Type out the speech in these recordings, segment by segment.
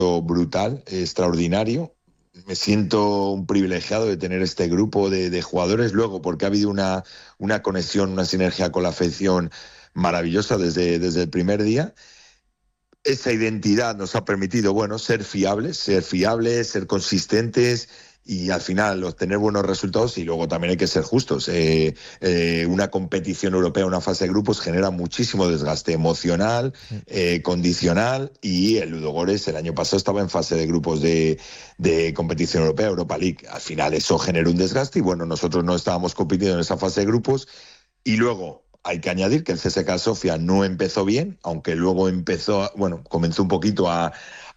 brutal, extraordinario. Me siento un privilegiado de tener este grupo de jugadores luego, porque ha habido una conexión, una sinergia con la afición maravillosa desde el primer día. Esa identidad nos ha permitido, ser fiables, ser consistentes y al final obtener buenos resultados. Y luego también hay que ser justos. Una competición europea, una fase de grupos genera muchísimo desgaste emocional, condicional, y el Ludogorets el año pasado estaba en fase de grupos de competición europea, Europa League. Al final eso generó un desgaste y nosotros no estábamos compitiendo en esa fase de grupos. Y luego hay que añadir que el CSKA Sofia no empezó bien, aunque luego comenzó un poquito a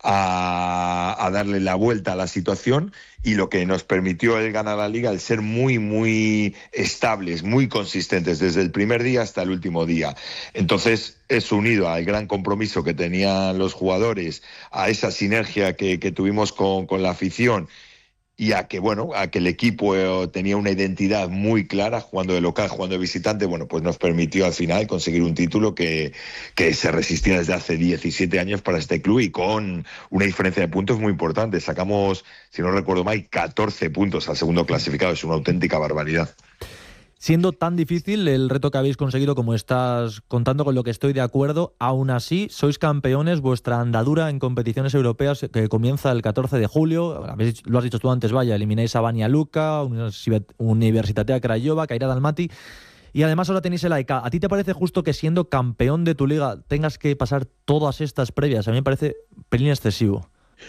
darle la vuelta a la situación, y lo que nos permitió el ganar la Liga, el ser muy, muy estables, muy consistentes desde el primer día hasta el último día. Entonces, eso unido al gran compromiso que tenían los jugadores, a esa sinergia que tuvimos con la afición, y a que el equipo tenía una identidad muy clara, jugando de local, jugando de visitante, pues nos permitió al final conseguir un título que se resistía desde hace 17 años para este club, y con una diferencia de puntos muy importante. Sacamos, si no recuerdo mal, 14 puntos al segundo clasificado. Es una auténtica barbaridad. Siendo tan difícil el reto que habéis conseguido, como estás contando, con lo que estoy de acuerdo, aún así sois campeones. Vuestra andadura en competiciones europeas que comienza el 14 de julio, lo has dicho tú antes, elimináis a Banja Luka, Universitatea Craiova, Kairat Almaty, y además ahora tenéis el AEK. ¿A ti te parece justo que, siendo campeón de tu liga, tengas que pasar todas estas previas? A mí me parece un pelín excesivo.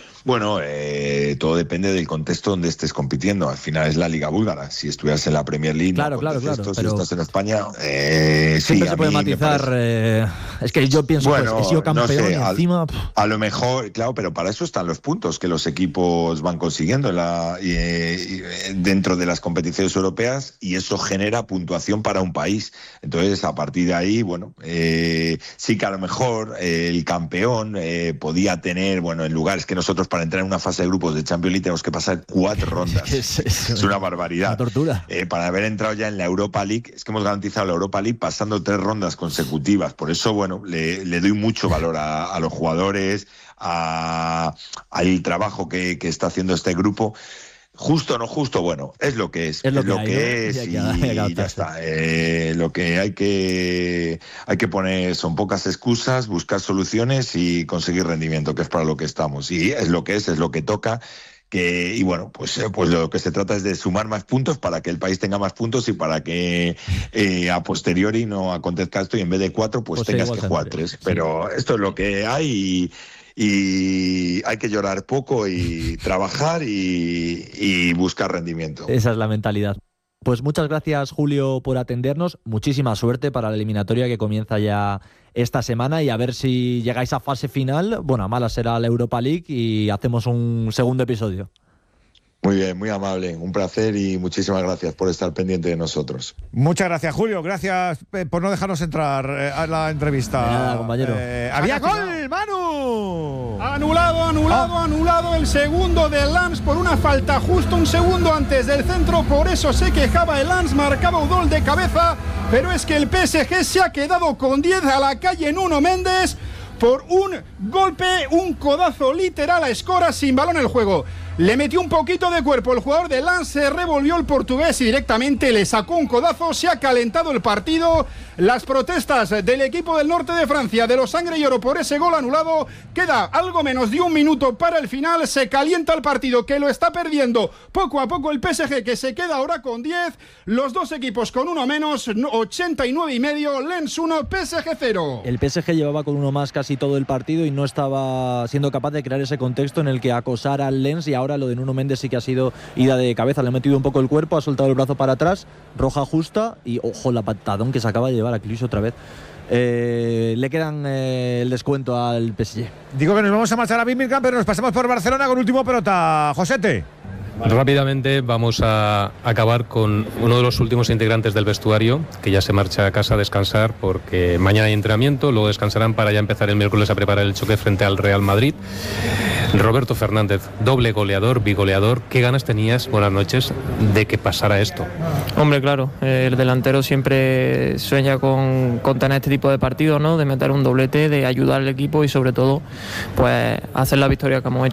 Todo depende del contexto donde estés compitiendo. Al final es la Liga Búlgara. Si estuvieras en la Premier League, claro, si estás en España, siempre se puede matizar. Es que yo pienso, he sido campeón, y encima... A lo mejor, claro, pero para eso están los puntos que los equipos van consiguiendo dentro de las competiciones europeas, y eso genera puntuación para un país. Entonces, a partir de ahí, sí que a lo mejor el campeón podía tener, en lugares que nosotros, para entrar en una fase de grupos de Champions League, tenemos que pasar 4 rondas. Es una barbaridad. Una tortura. Para haber entrado ya en la Europa League, es que hemos garantizado la Europa League pasando 3 rondas consecutivas. Por eso, le doy mucho valor a los jugadores, al trabajo que está haciendo este grupo. Justo o no justo, es lo que es. Es lo que es, y ya está. Lo que hay que poner son pocas excusas, buscar soluciones y conseguir rendimiento, que es para lo que estamos. Y es lo que es lo que toca. Pues lo que se trata es de sumar más puntos para que el país tenga más puntos, y para que a posteriori no acontezca esto y en vez de 4 tengas que jugar 3. Sí. Pero esto es lo que hay, y hay que llorar poco y trabajar y buscar rendimiento. Esa es la mentalidad. Pues muchas gracias, Julio, por atendernos. Muchísima suerte para la eliminatoria que comienza ya esta semana, y a ver si llegáis a fase final. A mala será la Europa League y hacemos un segundo episodio. Muy bien, muy amable, un placer, y muchísimas gracias por estar pendiente de nosotros. Muchas gracias, Julio, gracias por no dejarnos entrar a la entrevista. De nada, compañero. ¡Había gol, Manu! Anulado el segundo del Lens por una falta justo un segundo antes del centro, por eso se quejaba el Lens, marcaba un gol de cabeza, pero es que el PSG se ha quedado con 10 a la calle Nuno Méndez por un golpe, un codazo literal a Escora sin balón en el juego. Le metió un poquito de cuerpo el jugador de Lens, se revolvió el portugués y directamente le sacó un codazo. Se ha calentado el partido. Las protestas del equipo del norte de Francia, de los Sangre y Oro, por ese gol anulado. Queda algo menos de un minuto para el final. Se calienta el partido, que lo está perdiendo poco a poco el PSG, que se queda ahora con 10. Los dos equipos con uno menos, 89,5. Lens 1, PSG 0. El PSG llevaba con uno más casi todo el partido y no estaba siendo capaz de crear ese contexto en el que acosara al Lens, y ahora lo de Nuno Méndez sí que ha sido ida de cabeza. Le ha metido un poco el cuerpo, ha soltado el brazo para atrás, roja justa, y ojo la patadón que se acaba de llevar a Clis otra vez. Le quedan el descuento al PSG. Digo que nos vamos a marchar a Birmingham, pero nos pasamos por Barcelona con último pelota. Josete. Rápidamente vamos a acabar con uno de los últimos integrantes del vestuario, que ya se marcha a casa a descansar porque mañana hay entrenamiento, luego descansarán para ya empezar el miércoles a preparar el choque frente al Real Madrid. Roberto Fernández, doble goleador, bigoleador, ¿qué ganas tenías, buenas noches, de que pasara esto? Hombre, claro, el delantero siempre sueña con tener este tipo de partidos, ¿no? De meter un doblete, de ayudar al equipo y sobre todo pues hacer la victoria que hemos hecho.